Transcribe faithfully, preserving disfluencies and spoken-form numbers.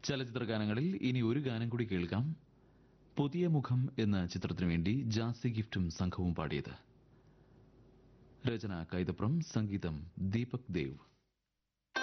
ചലച്ചിത്ര ഗാനങ്ങളിൽ ഇനി ഒരു ഗാനം കൂടി കേൾക്കാം. പുതിയ മുഖം എന്ന ചിത്രത്തിനു വേണ്ടി ജാസി ഗിഫ്റ്റും സംഘവും പാടിയത്. രചന കൈതപ്രം, സംഗീതം ദീപക് ദേവ്.